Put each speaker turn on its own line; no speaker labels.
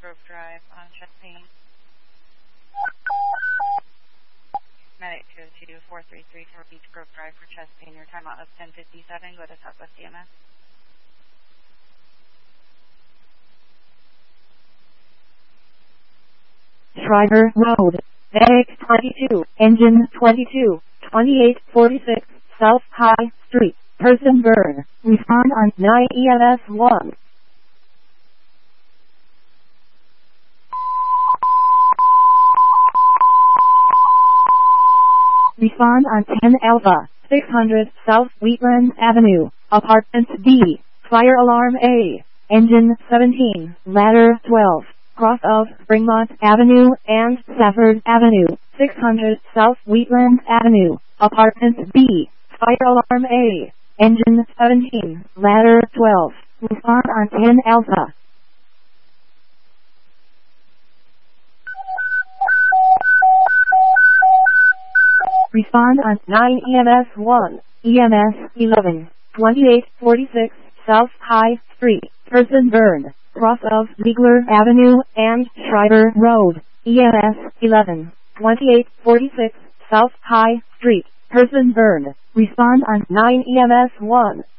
Grove Drive on Chesapeake. Medic 202-433 for Beach Grove Drive for Chesapeake. Your timeout of 10:57. Go to Southwest EMS.
Schreiber Road, AX22, Engine 22, 2846, South High Street, Person burn. Respond on 9 EMS 1. Respond on 10 Alpha, 600 South Wheatland Avenue, Apartment B, Fire Alarm A, Engine 17, Ladder 12, cross of Springmont Avenue and Safford Avenue, 600 South Wheatland Avenue, Apartment B, Fire Alarm A, Engine 17, Ladder 12, respond on 10 Alpha. Respond on 9 EMS 1, EMS 11, 2846 South High Street, Person burn, cross of Ziegler Avenue and Schreiber Road, EMS 11, 2846 South High Street, Person burn. Respond on 9 EMS 1.